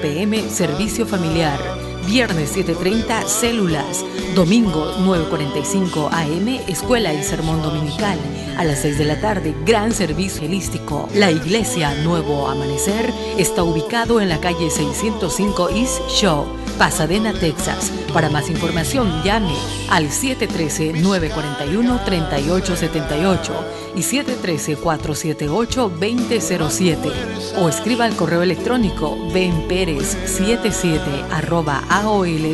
p.m. servicio familiar. Viernes 7:30, células. Domingo 9:45 a.m., escuela y sermón dominical. A las 6 de la tarde, gran servicio holístico. La iglesia Nuevo Amanecer está ubicado en la calle 605 East Shaw, Pasadena, Texas. Para más información, llame al 713-941-3878 y 713-478-2007 o escriba al correo electrónico benperez77@aol.com.